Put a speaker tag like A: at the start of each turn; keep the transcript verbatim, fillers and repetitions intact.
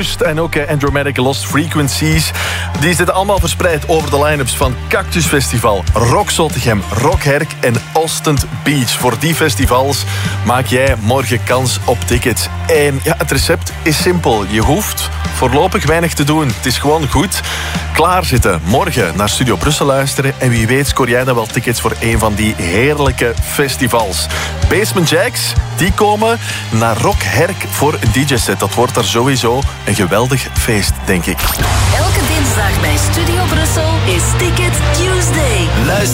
A: Exposed en ook uh, Andromatic Lost Frequencies. Die zitten allemaal verspreid over de line-ups van Cactus Festival, Rock Zottegem, Rock Herk en Ostend Beach. Voor die festivals maak jij morgen kans op tickets. En ja, het recept is simpel. Je hoeft voorlopig weinig te doen. Het is gewoon goed klaarzitten. Morgen naar Studio Brussel luisteren en wie weet scoor jij dan wel tickets voor een van die heerlijke festivals. Basement Jaxx, die komen naar Rock Herk voor een D J-set. Dat wordt daar sowieso een geweldig feest, denk ik.
B: Elke dinsdag bij Studio Brussel is Ticket Tuesday.
C: Luister